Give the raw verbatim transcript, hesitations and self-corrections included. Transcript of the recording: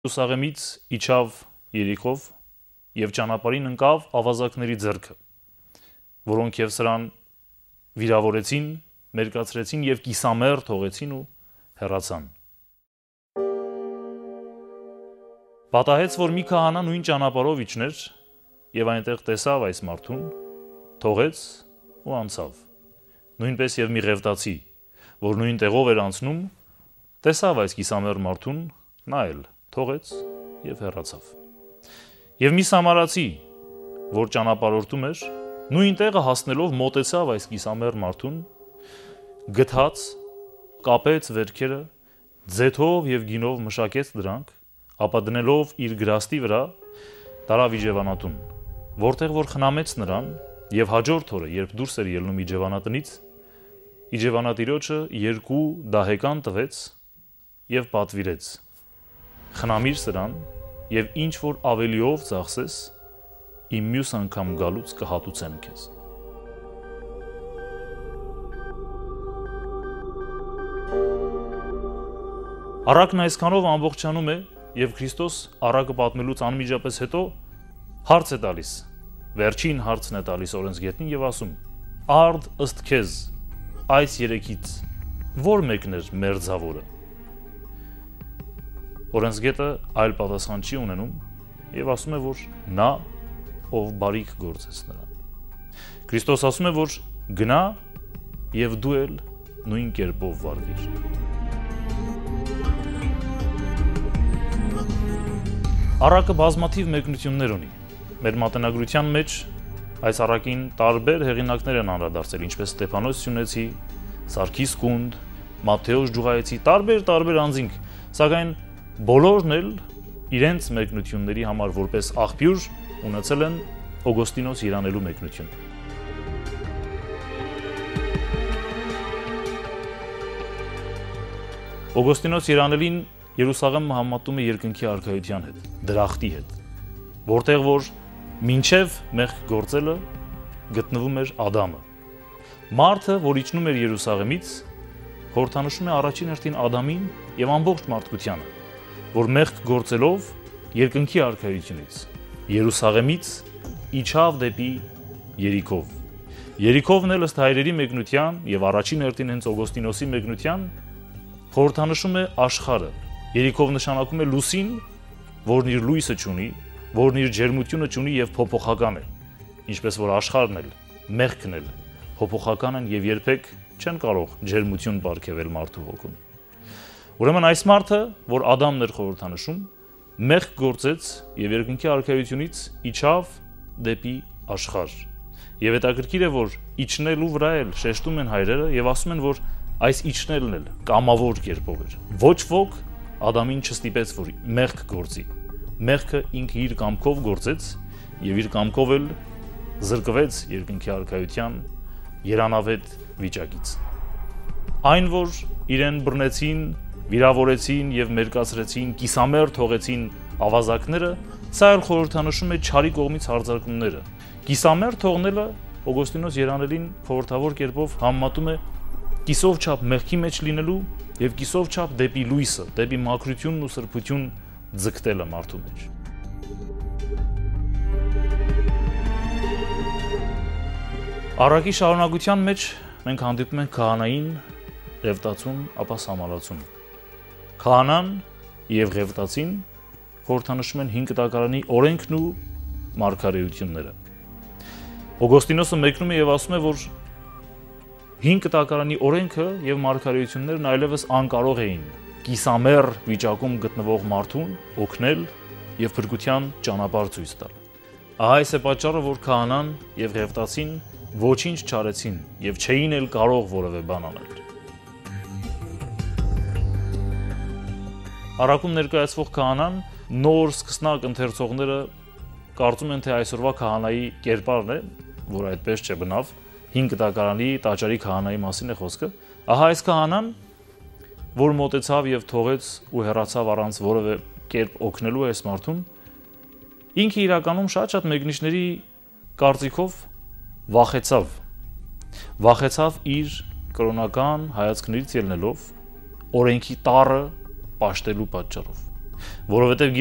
Երուսաղեմից իջավ Երիքով եւ ճանապարհին ընկավ ավազակների ձեռքը, որոնք եւ սրան վիրավորեցին, մերկացրեցին եւ կիսամեռ թողեցին ու հեռացան։ Պատահեց, որ մի քահանա նույն ճանապարհով իջներ եւ այնտեղ տեսավ այս մարդուն, թողեց ու անցավ։ Նույնպես եւ մի ղևտացի, որ նույն տեղով էր անցնում, տեսավ այս կիսամեռ մարդուն, նա էլ թողեց եւ հեռացավ։ Եվ մի սամարացի, որ ճանապարհորդում էր, նույն տեղը հասնելով մոտեցավ այս կիսամեռ մարդուն, գթաց, կապեց վերքերը, ձեթով եւ գինով մշակեց դրանք, ապա դնելով իր գրաստի վրա, տարավ իջևանատուն, որտեղ որ խնամեց նրան եւ հաջորդ օրը, երբ դուրս էր ելնում իջևանատնից, իջևանատիրոջը երկու դահեկան տվեց եւ պատվիրեց. Խնամիր սրան եւ ինչ որ ավելիով ծախսես, իմ մյուս անգամ գալուց կհատուցեմ քեզ։ Առակն այսքանով ամբողջանում է եւ Քրիստոս առակը պատմելուց անմիջապես հետո հարց է տալիս, վերջին հարցն է տալիս օրենսգետին եւ ասում. Արդ ըստ քեզ այս երեքից ո՞ր մեկն էր մերձավորը։ Օրենսգետը այլ պատասխան չի ունենում եւ ասում է, որ նա, ով բարիք գործեց նրան։ Քրիստոս ասում է, որ գնա եւ դու էլ նույն կերպով վարվիր։ Առակը բազմաթիվ մեկնություններ ունի։ Մեր մատենագրության մեջ այս առակին տարբեր հեղինակներ են անդրադարձել, ինչպես Ստեփանոս Սյունեցի, Սարգիս Կունդ, Մատթեոս Ջուղայեցի, տարբեր-տարբեր անձինք, սակայն բոլորն էլ իրենց մեկնությունների համար որպես աղբյուր ունեցել են Օգոստինոս Երանելու մեկնություն։ Օգոստինոս Երանելին Երուսաղեմը համատում է երկնքի արքայության հետ, դրախտի հետ, որտեղ որ մինչև մեղք գործելը գտնվում էր Ադամը։ Մարդը, որ իջնում էր Երուսաղեմից, խորհրդանշում է առաջին հերթին Ադամին եւ ամբողջ մարդկությանը, որ մեղք գործելով երկնքի արքայությունից, Երուսաղեմից իջավ դեպի Երիքով։ Երիքովն էլ ըստ հայրերի մեկնության եւ առաջին հերթին հենց Օգոստինոսի մեկնության խորհրդանշում է աշխարհը։ Երիքով նշանակում է լուսին, որն իր լույսը չունի, որն իր ջերմությունը չունի եւ փոփոխական է, ինչպես որ աշխարհն էլ, մեղքն էլ փոփոխական են եւ երբեք չեն կարող ջերմություն ապարգևել մարդու հոգուն։ Ուրեմն այս մարդը, որ Ադամն էր խորհրդանշում, մեղք գործեց եւ երկնքի արքայությունից իջավ դեպի աշխարհ։ Եվ հետաքրքիր է, որ իջնելու վրա էլ շեշտում են հայրերը եւ ասում են, որ այս իջնելն էլ կամավոր կերպով էր։ Ոչ ոք Ադամին չստիպեց, որ մեղք գործի։ Մեղքը ինքը իր կամքով գործեց եւ իր կամքով էլ զրկվեց երկնքի արքայության երանավետ վիճակից։ Այն, որ իրեն բռնեցին, վիրավորեցին եւ մերկացրեցին, կիսամեռ թողեցին ավազակները, սա էլ խորհրդանշում է չարի կողմից հարձակումները։ Կիսամեռ թողնելը Օգոստինոս Երանելին խորհրդավոր կերպով համեմատում է կիսով չափ մեղքի մեջ լինելու եւ կիսով չափ դեպի լույսը, դեպի մաքրությունն ու սրբություն ձգտելը մարդու մեջ։ Առակի շարունակության մեջ մենք հանդիպում ենք քահանային, ղևտացուն, ապա սամարացուն։ Քահանան եւ ղևտացին խորհրդանշում են հին կտակարանի օրենքն ու մարգարեությունները։ Օգոստինոսը մեկնում է եւ ասում է, որ հին կտակարանի օրենքը եւ մարգարեություններն այլևս անկարող էին կիսամեռ վիճակում գտնվող մարդուն օգնել եւ փրկության ճանապարհ ցույց տալ։ Ահա այս է պատճառը, որ քահանան եւ ղևտացին ոչինչ չարեցին եւ չէին էլ կարող որևէ բան անել։ Առաքում ներկայացվող քահանան նոր սկսնակ ընթերցողները կարծում են, թե այսօրվա քահանայի կերպարն է, որ այդպես չէ բնավ, հին կտակարանի տաճարի քահանայի մասին է խոսքը։ Ահա այս քահանան, որ մոտեցավ եւ թողեց ու հեռացավ առանց որևէ կերպ օգնելու այս մարդուն, ինքը իրականում շատ-շատ մեկնիչների կարծիքով վախեցավ։ Վախեցավ իր կրոնական հայացքներից ելնելով օրենքի տառը պաշտելու պատճառով։ որովհետեւ